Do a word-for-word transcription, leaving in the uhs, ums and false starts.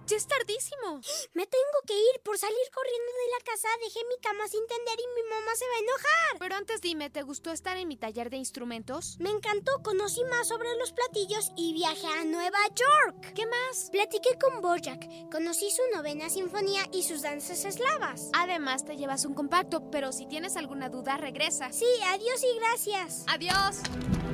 ¡Ya es tardísimo! Me tengo que ir. Por salir corriendo de la casa dejé mi cama sin tender y mi mamá se va a enojar. Pero antes dime, ¿te gustó estar en mi taller de instrumentos? Me encantó, conocí más sobre los platillos y viajé a Nueva York. ¿Qué más? Platiqué con Bojack, conocí su novena sinfonía y sus danzas eslavas. Además, te llevas un compacto, pero si tienes alguna duda, regresa. Sí, adiós y gracias. ¡Adiós!